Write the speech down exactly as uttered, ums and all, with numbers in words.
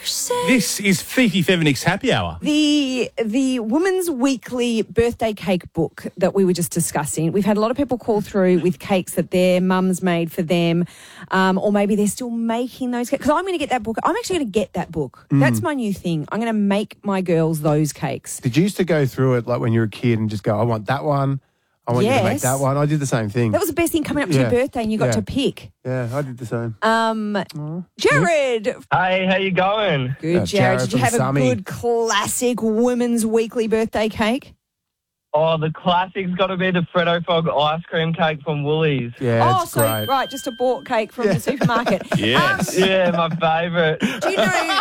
This is Fifi Feminix Happy Hour. The the Women's Weekly birthday cake book that we were just discussing. We've had a lot of people call through with cakes that their mums made for them, um, or maybe they're still making those cakes. Because I'm going to get that book. I'm actually going to get that book. Mm. That's my new thing. I'm going to make my girls those cakes. Did you used to go through it like when you were a kid and just go, I want that one, I want yes. you to make that one? I did the same thing. That was the best thing coming up to yeah. your birthday and you got yeah. to pick. Yeah, I did the same. Um, Aww. Jared. Hey, how you going? Good, uh, Jared. Jared Did you have Summy. a good classic Women's Weekly birthday cake? Oh, the classic's got to be the Freddo Fog ice cream cake from Woolies. Yeah, oh, it's so great. right, just a bought cake from Yeah. the supermarket. Yes. Um, Yeah, my favourite. do you know?